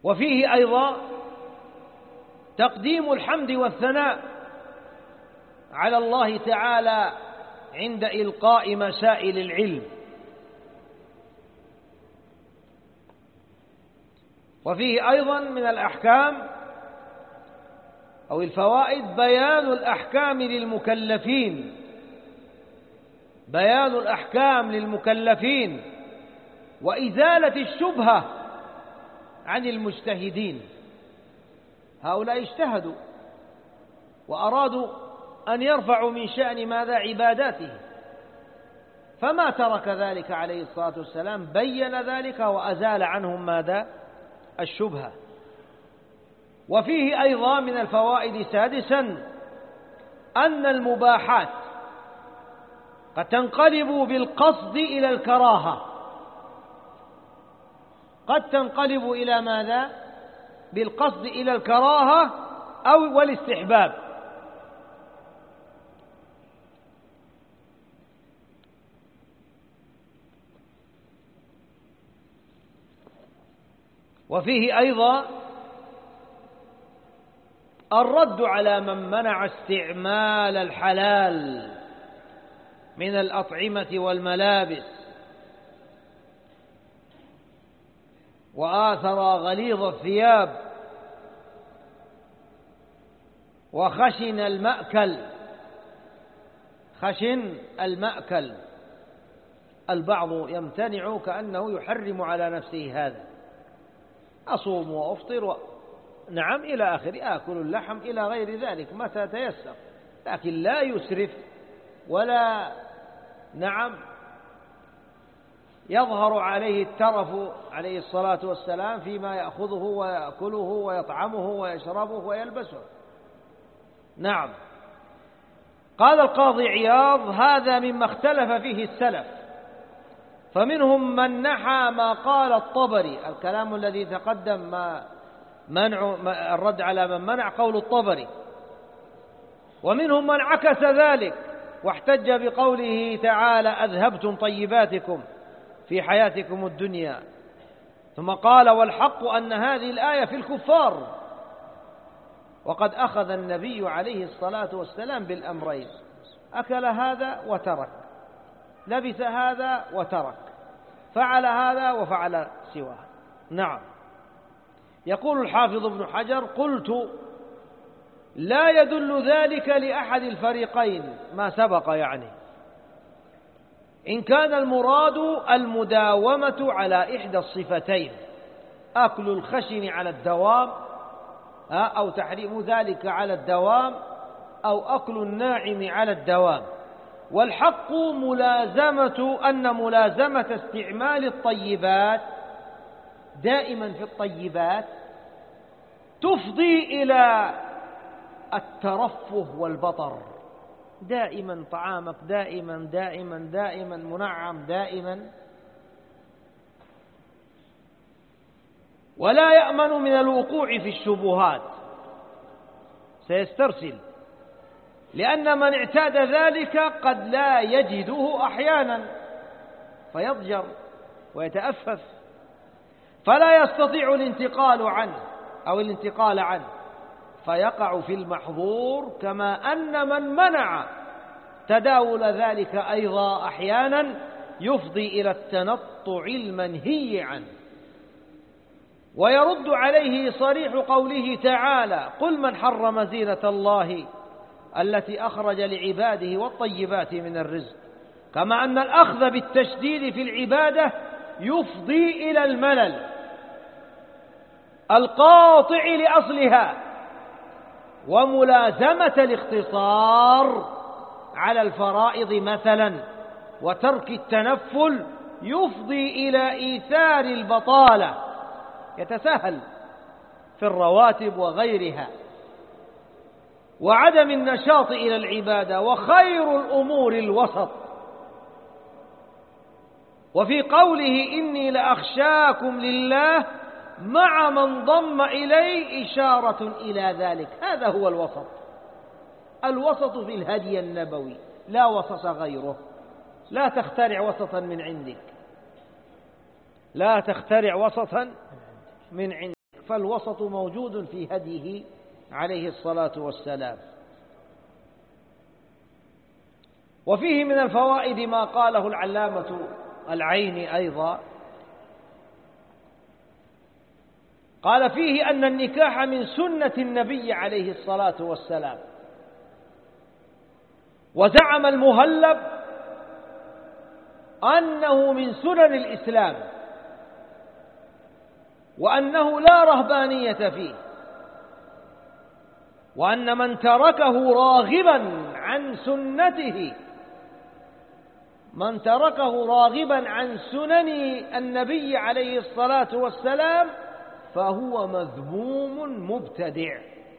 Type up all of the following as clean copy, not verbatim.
وفيه أيضا تقديم الحمد والثناء على الله تعالى عند إلقاء مسائل العلم. وفيه أيضا من الأحكام أو الفوائد بيان الأحكام للمكلفين، بيان الأحكام للمكلفين وإزالة الشبهة عن المجتهدين. هؤلاء اجتهدوا وأرادوا أن يرفعوا من شأن ماذا؟ عباداته، فما ترك ذلك عليه الصلاة والسلام، بين ذلك وأزال عنهم ماذا؟ الشبهة. وفيه أيضا من الفوائد سادسا أن المباحات قد تنقلب بالقصد إلى الكراهة، قد تنقلب إلى ماذا؟ بالقصد إلى الكراهة أو والاستحباب. وفيه أيضا الرد على من منع استعمال الحلال من الأطعمة والملابس وآثر غليظ الثياب وخشن المأكل، خشن المأكل. البعض يمتنع كأنه يحرم على نفسه هذا، أصوم وأفطر نعم إلى آخر، آكل اللحم إلى غير ذلك متى تيسر، لكن لا يسرف ولا نعم يظهر عليه الترف عليه الصلاة والسلام فيما يأخذه ويأكله ويطعمه ويشربه ويلبسه. نعم. قال القاضي عياض: هذا مما اختلف فيه السلف، فمنهم من نحى ما قال الطبري، الكلام الذي تقدم ما منع الرد على من منع قول الطبري، ومنهم من عكس ذلك واحتج بقوله تعالى: أذهبتم طيباتكم في حياتكم الدنيا، ثم قال: والحق أن هذه الآية في الكفار، وقد أخذ النبي عليه الصلاة والسلام بالأمرين، أكل هذا وترك، لبس هذا وترك، فعل هذا وفعل سواه. نعم. يقول الحافظ ابن حجر: قلت لا يدل ذلك لأحد الفريقين، ما سبق يعني، إن كان المراد المداومة على إحدى الصفتين، أكل الخشن على الدوام أو تحريم ذلك على الدوام، أو أكل الناعم على الدوام. والحق أن ملازمة استعمال الطيبات دائما في الطيبات تفضي إلى الترفه والبطر، دائما طعامك دائما دائما دائما منعم دائما، ولا يأمن من الوقوع في الشبهات، سيسترسل، لأن من اعتاد ذلك قد لا يجده أحيانا فيضجر ويتأفف، فلا يستطيع الانتقال عنه فيقع في المحظور، كما أن من منع تداول ذلك أيضا أحيانا يفضي إلى التنطع المنهي عنه. ويرد عليه صريح قوله تعالى: قل من حرم زينة الله التي أخرج لعباده والطيبات من الرزق، كما أن الأخذ بالتشديد في العبادة يفضي إلى الملل القاطع لأصلها، وملازمة الاختصار على الفرائض مثلا وترك التنفل يفضي إلى إيثار البطالة، يتساهل في الرواتب وغيرها، وعدم النشاط إلى العبادة، وخير الأمور الوسط. وفي قوله: إني لأخشاكم لله، مع من ضم إليه إشارة إلى ذلك، هذا هو الوسط. الوسط في الهدي النبوي، لا وسط غيره، لا تخترع وسطا من عندك، لا تخترع وسطا من عندك، فالوسط موجود في هديه عليه الصلاة والسلام. وفيه من الفوائد ما قاله العلامة العيني أيضا، قال فيه أن النكاح من سنة النبي عليه الصلاة والسلام. وزعم المهلب أنه من سنن الإسلام، وأنه لا رهبانية فيه، وأن من تركه راغبا عن سنته، من تركه راغبا عن سنن النبي عليه الصلاة والسلام فهو مذموم مبتدع.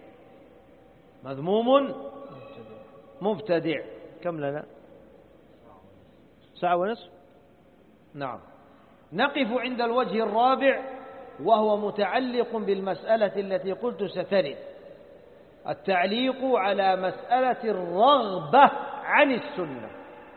مذموم مبتدع. كم لنا؟ 1:30. نعم. نقف عند الوجه الرابع، وهو متعلق بالمسألة التي قلت سترد، التعليق على مسألة الرغبة عن السنة.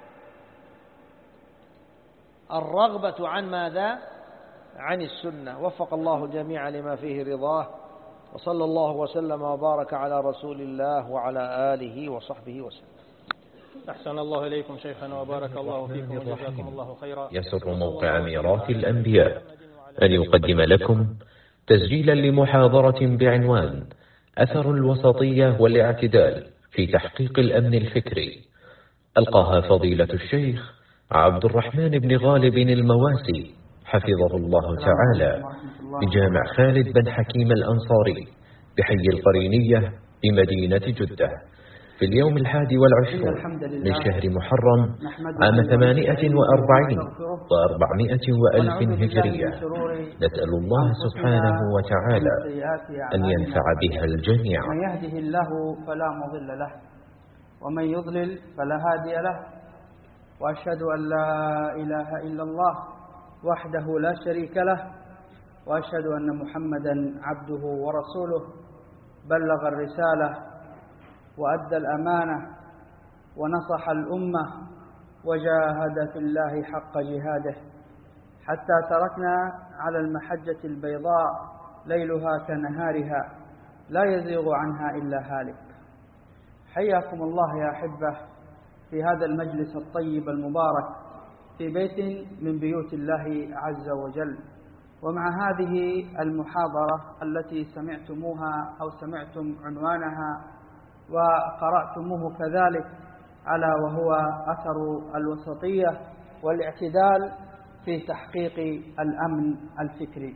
الرغبة عن ماذا؟ عن السنة. وفق الله الجميع لما فيه رضاه، وصلى الله وسلم وبارك على رسول الله وعلى آله وصحبه وسلم. أحسن الله إليكم شيخنا وبارك الله فيكم وجزاكم الله خيرا. يسر موقع ميراث الأنبياء أن يقدم لكم تسجيلا لمحاضرة بعنوان أثر الوسطية والاعتدال في تحقيق الأمن الفكري، ألقاها فضيلة الشيخ عبد الرحمن بن غالب المواسي حفظه الله تعالى بجامع خالد بن حكيم الأنصاري بحي القرينية بمدينة جدة في اليوم 21 من شهر محرم عام 48 و400 وألف هجرية. نسأل الله سبحانه وتعالى أن ينفع بها الجميع. من يهده الله فلا مضل له ومن يضلل فلا هادي له، وأشهد أن لا إله إلا الله وحده لا شريك له، وأشهد أن محمدا عبده ورسوله، بلغ الرسالة وأدى الأمانة ونصح الأمة وجاهد في الله حق جهاده، حتى تركنا على المحجة البيضاء ليلها كنهارها لا يزيغ عنها إلا هالك. حياكم الله يا أحبة في هذا المجلس الطيب المبارك في بيت من بيوت الله عز وجل، ومع هذه المحاضرة التي سمعتموها أو سمعتم عنوانها وقرأتموه كذلك، على وهو أثر الوسطية والاعتدال في تحقيق الأمن الفكري.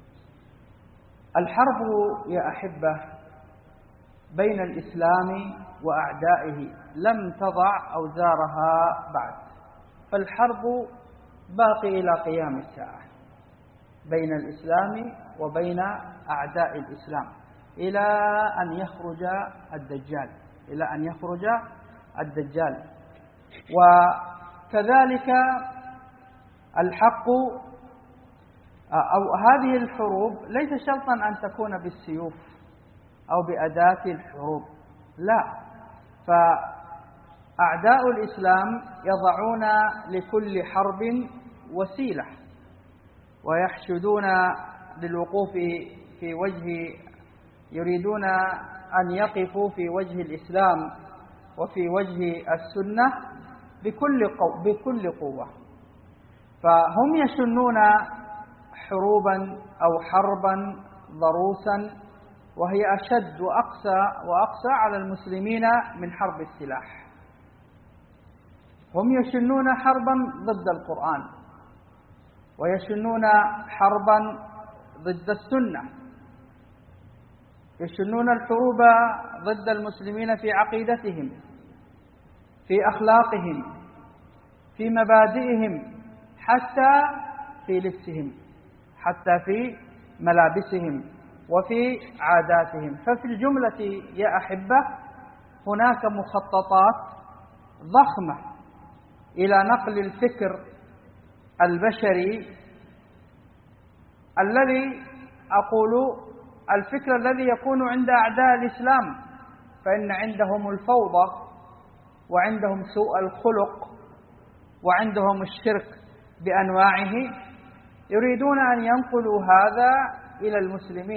الحرب يا أحبة بين الإسلام وأعدائه لم تضع أوزارها بعد، فالحرب باقي إلى قيام الساعة بين الإسلام وبين أعداء الإسلام إلى أن يخرج الدجال، إلى أن يخرج الدجال. وكذلك الحق أو هذه الحروب ليس شرطا أن تكون بالسيوف أو بأداة الحروب، لا، فأعداء الإسلام يضعون لكل حرب وسيلة، ويحشدون للوقوف في وجه، يريدون أن يقفوا في وجه الإسلام وفي وجه السنة بكل قوة. فهم يشنون حروبا أو حربا ضروسا، وهي أشد وأقسى على المسلمين من حرب السلاح. هم يشنون حربا ضد القرآن، ويشنون حربا ضد السنة، يشنون الحروب ضد المسلمين في عقيدتهم، في أخلاقهم، في مبادئهم، حتى في لبسهم، حتى في ملابسهم وفي عاداتهم. ففي الجملة يا أحبة هناك مخططات ضخمة إلى نقل الفكر البشري، الذي أقول الفكر الذي يكون عند أعداء الإسلام، فإن عندهم الفوضى وعندهم سوء الخلق وعندهم الشرك بأنواعه، يريدون أن ينقلوا هذا إلى المسلمين.